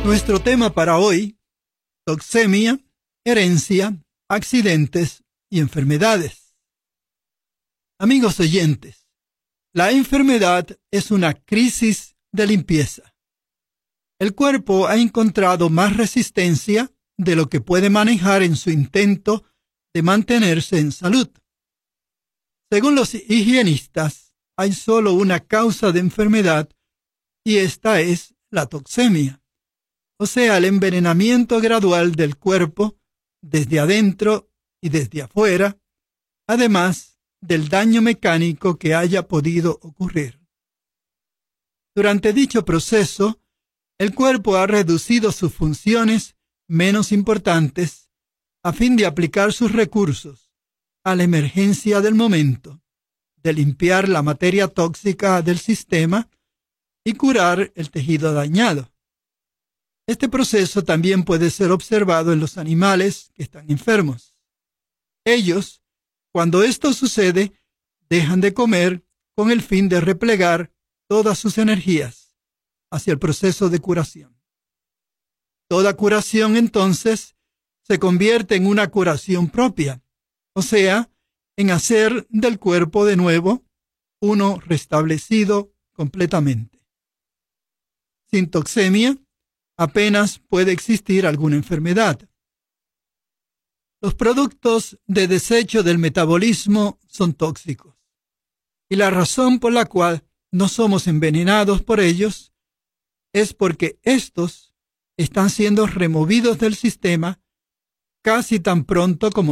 Nuestro tema para hoy: toxemia, herencia, accidentes y enfermedades. Amigos oyentes, la enfermedad es una crisis de limpieza. El cuerpo ha encontrado más resistencia de lo que puede manejar en su intento de mantenerse en salud. Según los higienistas, hay solo una causa de enfermedad y esta es la toxemia, o sea, el envenenamiento gradual del cuerpo desde adentro y desde afuera, además del daño mecánico que haya podido ocurrir. Durante dicho proceso, el cuerpo ha reducido sus funciones menos importantes a fin de aplicar sus recursos a la emergencia del momento, de limpiar la materia tóxica del sistema y curar el tejido dañado. Este proceso también puede ser observado en los animales que están enfermos. Ellos, cuando esto sucede, dejan de comer con el fin de replegar todas sus energías hacia el proceso de curación. Toda curación, entonces, se convierte en una curación propia, o sea, en hacer del cuerpo de nuevo uno restablecido completamente. Sin toxemia, apenas puede existir alguna enfermedad. Los productos de desecho del metabolismo son tóxicos, y la razón por la cual no somos envenenados por ellos es porque estos están siendo removidos del sistema casi tan pronto como